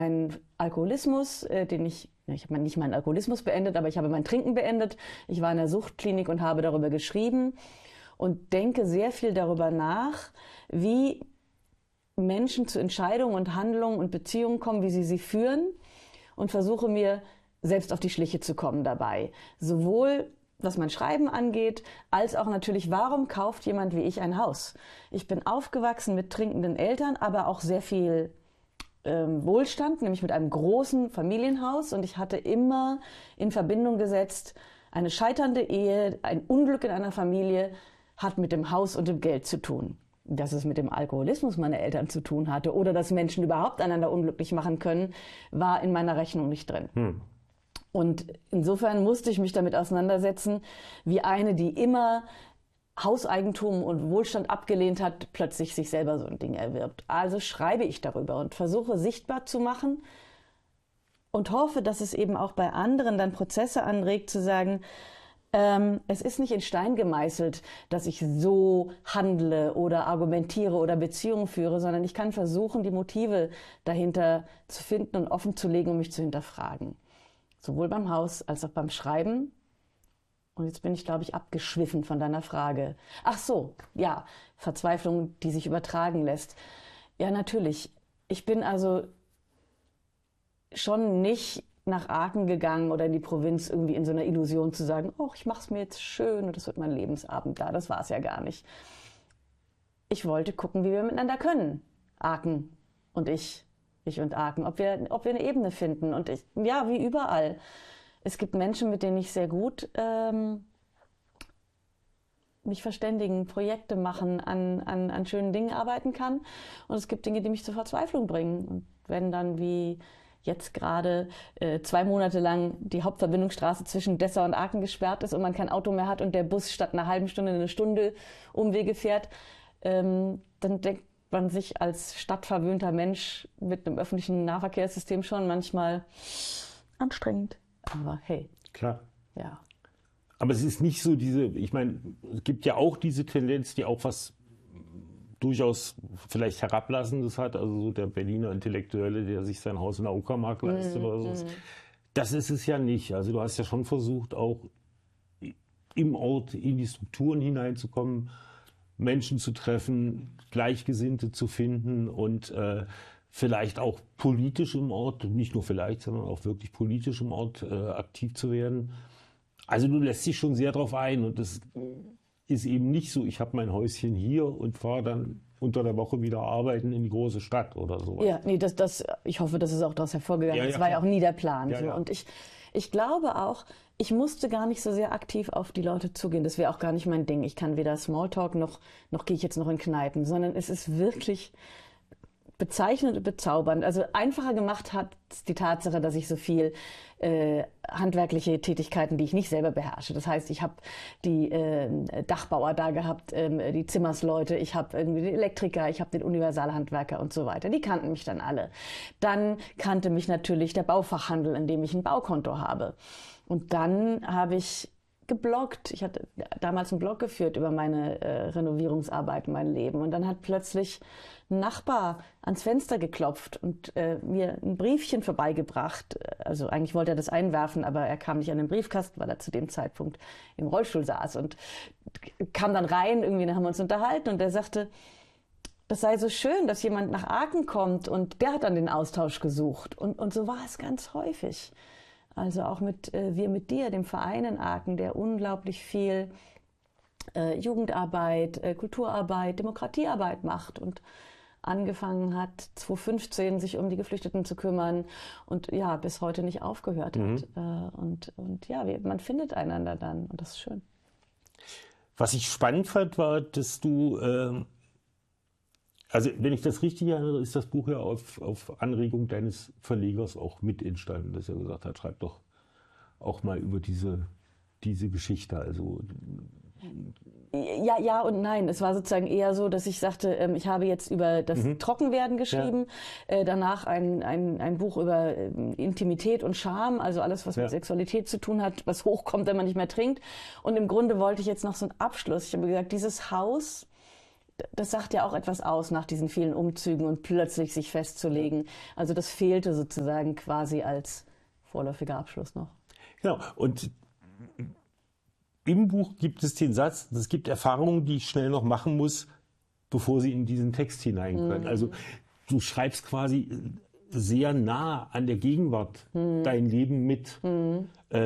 Mein Alkoholismus, ich habe nicht meinen Alkoholismus beendet, aber ich habe mein Trinken beendet. Ich war in der Suchtklinik und habe darüber geschrieben und denke sehr viel darüber nach, wie Menschen zu Entscheidungen und Handlungen und Beziehungen kommen, wie sie führen, und versuche mir selbst auf die Schliche zu kommen dabei. Sowohl was mein Schreiben angeht, als auch natürlich, warum kauft jemand wie ich ein Haus? Ich bin aufgewachsen mit trinkenden Eltern, aber auch sehr viel Wohlstand, nämlich mit einem großen Familienhaus, und ich hatte immer in Verbindung gesetzt, eine scheiternde Ehe, ein Unglück in einer Familie hat mit dem Haus und dem Geld zu tun. Dass es mit dem Alkoholismus meiner Eltern zu tun hatte oder dass Menschen überhaupt einander unglücklich machen können, war in meiner Rechnung nicht drin. Und insofern musste ich mich damit auseinandersetzen, wie eine, die immer Hauseigentum und Wohlstand abgelehnt hat, plötzlich sich selber so ein Ding erwirbt. Also schreibe ich darüber und versuche sichtbar zu machen und hoffe, dass es eben auch bei anderen dann Prozesse anregt, zu sagen, es ist nicht in Stein gemeißelt, dass ich so handle oder argumentiere oder Beziehungen führe, sondern ich kann versuchen, die Motive dahinter zu finden und offen zu legen und mich zu hinterfragen. Sowohl beim Haus als auch beim Schreiben. Und jetzt bin ich, glaube ich, abgeschwiffen von deiner Frage. Ach so, ja, Verzweiflung, die sich übertragen lässt. Ja, natürlich. Ich bin also schon nicht nach Aachen gegangen oder in die Provinz irgendwie in so einer Illusion zu sagen, oh, ich mache es mir jetzt schön und das wird mein Lebensabend da. Das war es ja gar nicht. Ich wollte gucken, wie wir miteinander können. Aachen und ich und Aachen, ob wir eine Ebene finden. Und ja, wie überall. Es gibt Menschen, mit denen ich sehr gut mich verständigen, Projekte machen, an schönen Dingen arbeiten kann. Und es gibt Dinge, die mich zur Verzweiflung bringen. Und wenn dann wie jetzt gerade 2 Monate lang die Hauptverbindungsstraße zwischen Dessau und Aachen gesperrt ist und man kein Auto mehr hat und der Bus statt einer halben Stunde 1 Stunde Umwege fährt, dann denkt man sich als stadtverwöhnter Mensch mit einem öffentlichen Nahverkehrssystem schon manchmal anstrengend. Aber hey. Klar. Ja. Aber es ist nicht so ich meine, es gibt ja auch diese Tendenz, die auch was durchaus vielleicht Herablassendes hat, also so der Berliner Intellektuelle, der sich sein Haus in der Uckermark leistet oder so. Das ist es ja nicht. Also du hast ja schon versucht, auch im Ort in die Strukturen hineinzukommen, Menschen zu treffen, Gleichgesinnte zu finden und vielleicht auch politisch im Ort, nicht nur vielleicht, sondern auch wirklich politisch im Ort aktiv zu werden. Also du lässt dich schon sehr drauf ein und das ist eben nicht so, ich habe mein Häuschen hier und fahre dann unter der Woche wieder arbeiten in die große Stadt oder sowas. Ja, nee, ich hoffe, das ist auch daraus hervorgegangen. Das war ja auch nie der Plan. Ja, so. ja. Und ich glaube auch, ich musste gar nicht so sehr aktiv auf die Leute zugehen. Das wäre auch gar nicht mein Ding. Ich kann weder Smalltalk noch gehe ich jetzt noch in Kneipen, sondern es ist wirklich bezeichnend und bezaubernd. Also einfacher gemacht hat die Tatsache, dass ich so viel handwerkliche Tätigkeiten, die ich nicht selber beherrsche. Das heißt, ich habe die Dachbauer da gehabt, die Zimmersleute, ich habe irgendwie den Elektriker, ich habe den Universalhandwerker und so weiter. Die kannten mich dann alle. Dann kannte mich natürlich der Baufachhandel, in dem ich ein Baukonto habe. Und dann habe ich gebloggt. Ich hatte damals einen Blog geführt über meine Renovierungsarbeiten, mein Leben. Und dann hat plötzlich ein Nachbar ans Fenster geklopft und mir ein Briefchen vorbeigebracht. Also eigentlich wollte er das einwerfen, aber er kam nicht an den Briefkasten, weil er zu dem Zeitpunkt im Rollstuhl saß und kam dann rein. Irgendwie dann haben wir uns unterhalten und er sagte, das sei so schön, dass jemand nach Aachen kommt, und der hat dann den Austausch gesucht. Und so war es ganz häufig. Also auch wir mit dir, dem Verein in Aachen, der unglaublich viel Jugendarbeit, Kulturarbeit, Demokratiearbeit macht und angefangen hat, 2015 sich um die Geflüchteten zu kümmern und ja, bis heute nicht aufgehört hat. Und ja, man findet einander dann und das ist schön. Was ich spannend fand, war, dass du, also wenn ich das richtig erinnere, ist das Buch ja auf Anregung deines Verlegers auch mit entstanden, dass er gesagt hat, schreib doch auch mal über diese Geschichte. Also Ja und nein. Es war sozusagen eher so, dass ich sagte, ich habe jetzt über das Trockenwerden geschrieben, danach ein Buch über Intimität und Scham, also alles, was mit Sexualität zu tun hat, was hochkommt, wenn man nicht mehr trinkt. Und im Grunde wollte ich jetzt noch so einen Abschluss. Ich habe gesagt, dieses Haus, das sagt ja auch etwas aus nach diesen vielen Umzügen und plötzlich sich festzulegen. Also das fehlte sozusagen quasi als vorläufiger Abschluss noch. Genau. Und im Buch gibt es den Satz, es gibt Erfahrungen, die ich schnell noch machen muss, bevor sie in diesen Text hinein können. Also du schreibst quasi sehr nah an der Gegenwart dein Leben mit. In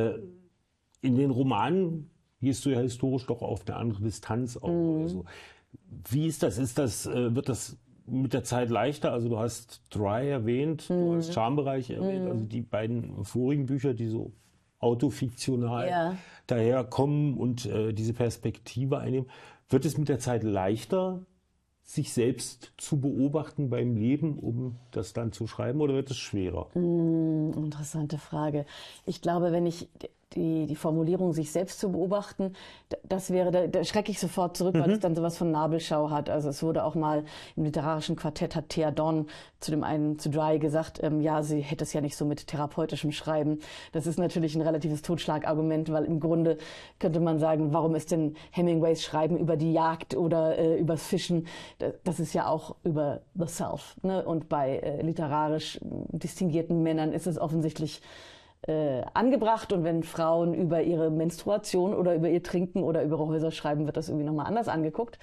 den Romanen gehst du ja historisch doch auf eine andere Distanz auch. Also, wie ist das? Wird das mit der Zeit leichter? Also du hast Dry erwähnt, du hast Schambereich erwähnt, also die beiden vorigen Bücher, die so autofiktional daherkommen und diese Perspektive einnehmen. Wird es mit der Zeit leichter, sich selbst zu beobachten beim Leben, um das dann zu schreiben, oder wird es schwerer? Interessante Frage. Ich glaube, wenn ich die Formulierung, sich selbst zu beobachten, das wäre, da schrecke ich sofort zurück, weil es dann sowas von Nabelschau hat. Also es wurde auch mal im literarischen Quartett, hat Thea Donn zu Dry gesagt, ja, sie hätte es ja nicht so mit therapeutischem Schreiben. Das ist natürlich ein relatives Totschlagargument, weil im Grunde könnte man sagen, warum ist denn Hemingways Schreiben über die Jagd oder übers Fischen? Das ist ja auch über the self. Ne? Und bei literarisch distinguierten Männern ist es offensichtlich angebracht, und wenn Frauen über ihre Menstruation oder über ihr Trinken oder über ihre Häuser schreiben, wird das irgendwie nochmal anders angeguckt.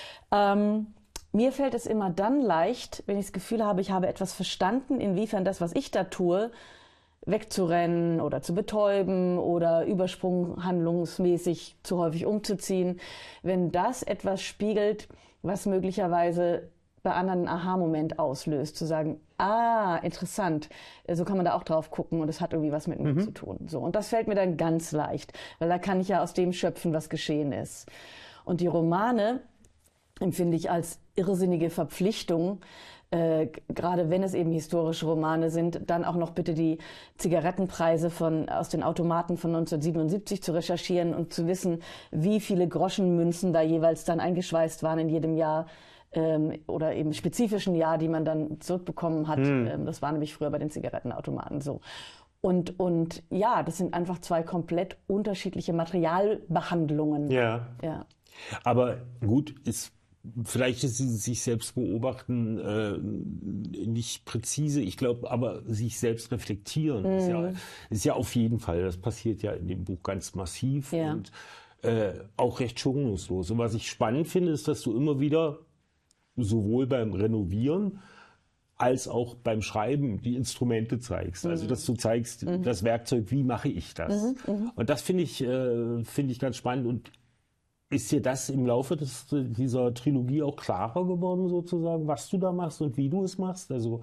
Mir fällt es immer dann leicht, wenn ich das Gefühl habe, ich habe etwas verstanden, inwiefern das, was ich da tue, wegzurennen oder zu betäuben oder übersprunghandlungsmäßig zu häufig umzuziehen, wenn das etwas spiegelt, was möglicherweise bei anderen einen Aha-Moment auslöst, zu sagen, interessant, so kann man da auch drauf gucken und es hat irgendwie was mit mir zu tun. So, und das fällt mir dann ganz leicht, weil da kann ich ja aus dem schöpfen, was geschehen ist. Und die Romane empfinde ich als irrsinnige Verpflichtung, gerade wenn es eben historische Romane sind, dann auch noch bitte die Zigarettenpreise aus den Automaten von 1977 zu recherchieren und zu wissen, wie viele Groschenmünzen da jeweils dann eingeschweißt waren in jedem Jahr, oder eben spezifischen Jahr, die man dann zurückbekommen hat. Das war nämlich früher bei den Zigarettenautomaten so. Und ja, das sind einfach zwei komplett unterschiedliche Materialbehandlungen. Ja. Aber gut, vielleicht ist sich selbst beobachten nicht präzise. Ich glaube, aber sich selbst reflektieren ist ja auf jeden Fall. Das passiert ja in dem Buch ganz massiv und auch recht schonungslos. Und was ich spannend finde, ist, dass du immer wieder sowohl beim Renovieren als auch beim Schreiben die Instrumente zeigst. Also dass du zeigst, das Werkzeug, wie mache ich das? Und das finde ich ganz spannend. Und ist dir das im Laufe dieser Trilogie auch klarer geworden, sozusagen, was du da machst und wie du es machst? Also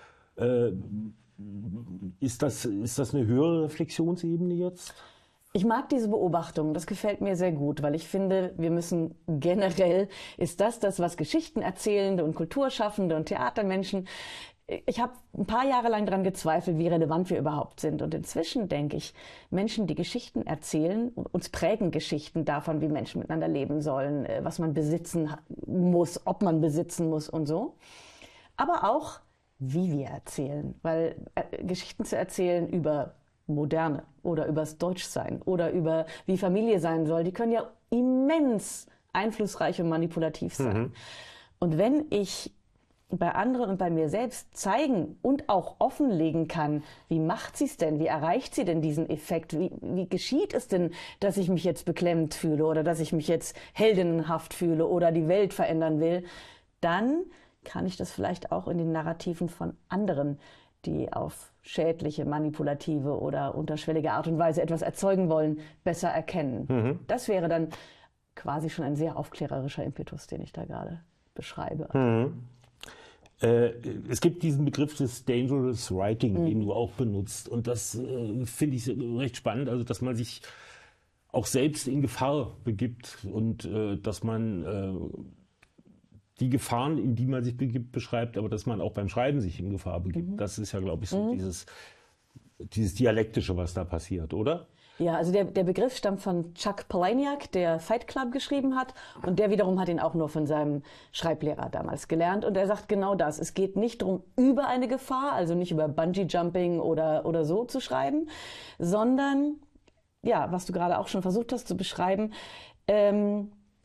ist das eine höhere Reflexionsebene jetzt? Ich mag diese Beobachtung, das gefällt mir sehr gut, weil ich finde, wir müssen generell, ist das, was Geschichtenerzählende und Kulturschaffende und Theatermenschen, ich habe ein paar Jahre lang daran gezweifelt, wie relevant wir überhaupt sind. Und inzwischen denke ich, Menschen, die Geschichten erzählen, uns prägen Geschichten davon, wie Menschen miteinander leben sollen, was man besitzen muss, ob man besitzen muss und so. Aber auch, wie wir erzählen, weil Geschichten zu erzählen über Moderne oder übers Deutschsein oder über wie Familie sein soll, die können ja immens einflussreich und manipulativ sein. Und wenn ich bei anderen und bei mir selbst zeigen und auch offenlegen kann, wie macht sie es denn, wie erreicht sie denn diesen Effekt, wie geschieht es denn, dass ich mich jetzt beklemmt fühle oder dass ich mich jetzt heldinnenhaft fühle oder die Welt verändern will, dann kann ich das vielleicht auch in den Narrativen von anderen, die auf schädliche, manipulative oder unterschwellige Art und Weise etwas erzeugen wollen, besser erkennen. Das wäre dann quasi schon ein sehr aufklärerischer Impetus, den ich da gerade beschreibe. Es gibt diesen Begriff des Dangerous Writing, den du auch benutzt. Und das finde ich recht spannend, also dass man sich auch selbst in Gefahr begibt und dass man die Gefahren, in die man sich begibt, beschreibt, aber dass man auch beim Schreiben sich in Gefahr begibt. Das ist ja, glaube ich, so dieses Dialektische, was da passiert, oder? Ja, also der Begriff stammt von Chuck Palahniuk, der Fight Club geschrieben hat, und der wiederum hat ihn auch nur von seinem Schreiblehrer damals gelernt, und er sagt genau das. Es geht nicht darum, über eine Gefahr, also nicht über Bungee-Jumping oder so zu schreiben, sondern, ja, was du gerade auch schon versucht hast zu beschreiben,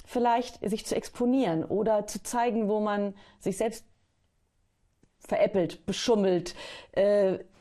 vielleicht sich zu exponieren oder zu zeigen, wo man sich selbst veräppelt, beschummelt,